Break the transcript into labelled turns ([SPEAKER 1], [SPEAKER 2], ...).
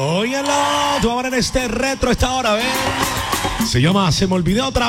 [SPEAKER 1] Óyalo, tú vas a ver en este retro esta hora, ¿ves? Se llama Se me olvidó otra vez.